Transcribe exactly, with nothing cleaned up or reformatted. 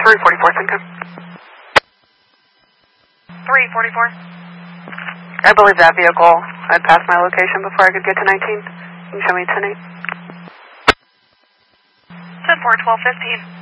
three forty-four, Simcoe. three forty-four. I believe that vehicle had passed my location before I could get to nineteen. Can you show me ten eight? ten four, twelve fifteen.